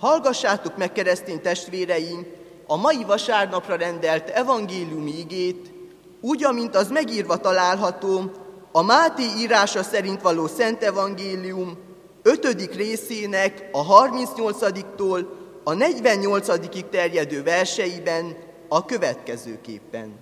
hallgassátok meg, keresztény testvéreim, a mai vasárnapra rendelt evangéliumi igét, úgy, amint az megírva található a Máté írása szerint való Szent Evangélium 5. részének a 38-tól a 48-ig terjedő verseiben a következőképpen.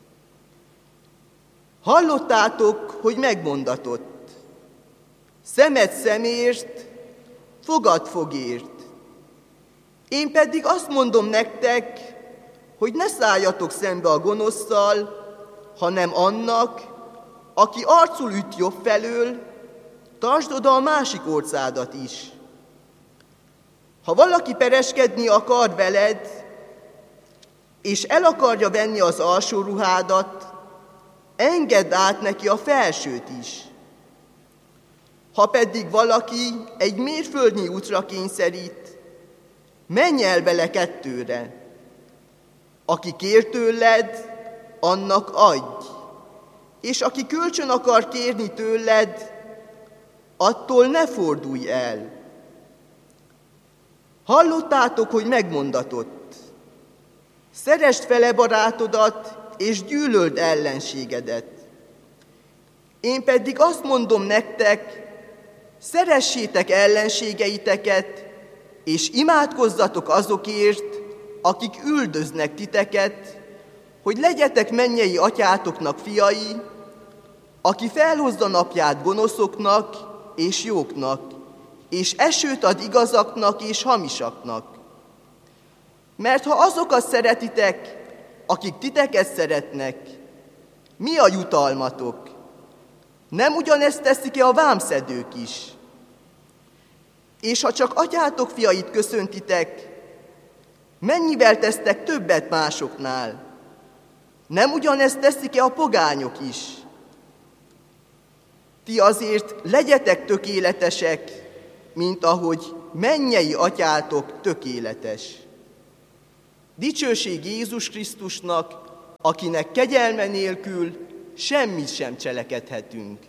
Hallottátok, hogy megmondatott: szemed szemért, fogad fogért. Én pedig azt mondom nektek, hogy ne szálljatok szembe a gonoszszal, hanem annak, aki arcul üt jobb felől, tartsd oda a másik orcádat is. Ha valaki pereskedni akar veled, és el akarja venni az alsó ruhádat, engedd át neki a felsőt is. Ha pedig valaki egy mérföldnyi útra kényszerít, menj el vele 2-re. Aki kér tőled, annak adj, és aki kölcsön akar kérni tőled, attól ne fordulj el. Hallottátok, hogy megmondatott: szeresd fele barátodat, és gyűlöld ellenségedet. Én pedig azt mondom nektek, szeressétek ellenségeiteket, és imádkozzatok azokért, akik üldöznek titeket, hogy legyetek mennyei atyátoknak fiai, aki felhozza napját gonoszoknak és jóknak, és esőt ad igazaknak és hamisaknak. Mert ha azokat szeretitek, akik titeket szeretnek, mi a jutalmatok? Nem ugyanezt teszik-e a vámszedők is? És ha csak atyátok fiait köszöntitek, mennyivel tesztek többet másoknál? Nem ugyanezt teszik-e a pogányok is? Ti azért legyetek tökéletesek, mint ahogy mennyei atyátok tökéletes. Dicsőség Jézus Krisztusnak, akinek kegyelme nélkül semmit sem cselekedhetünk.